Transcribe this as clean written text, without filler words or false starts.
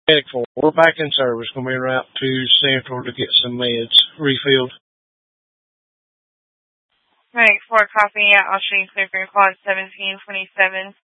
Medic 4, we're back in service. Going to be en route to Central to get some meds refilled. Medic 4, copy. I'll show you clear for your quad 1727.